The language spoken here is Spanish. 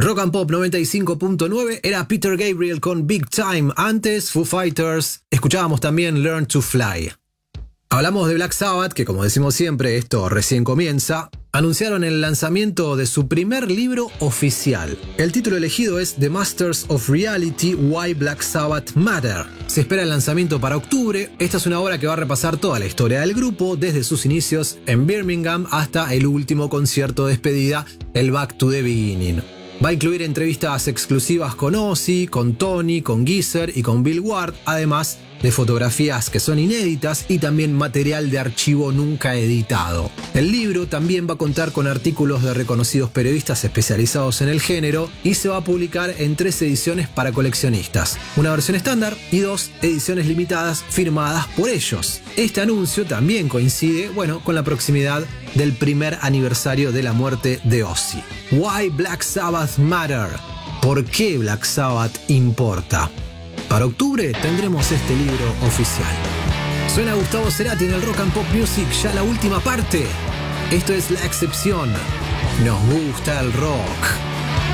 Rock and Pop 95.9 era Peter Gabriel con Big Time. Antes, Foo Fighters. Escuchábamos también Learn to Fly. Hablamos de Black Sabbath, que como decimos siempre, esto recién comienza. Anunciaron el lanzamiento de su primer libro oficial. El título elegido es The Masters of Reality, Why Black Sabbath Matter. Se espera el lanzamiento para octubre. Esta es una obra que va a repasar toda la historia del grupo, desde sus inicios en Birmingham hasta el último concierto de despedida, el Back to the Beginning. Va a incluir entrevistas exclusivas con Ozzy, con Tony, con Geezer y con Bill Ward, además de fotografías que son inéditas y también material de archivo nunca editado. El libro también va a contar con artículos de reconocidos periodistas especializados en el género y se va a publicar en 3 ediciones para coleccionistas, una versión estándar y 2 ediciones limitadas firmadas por ellos. Este anuncio también coincide, con la proximidad del primer aniversario de la muerte de Ozzy. Why Black Sabbath Matter? ¿Por qué Black Sabbath importa? Para octubre tendremos este libro oficial. Suena Gustavo Cerati en el Rock and Pop Music, ya la última parte. Esto es La Excepción. Nos gusta el rock.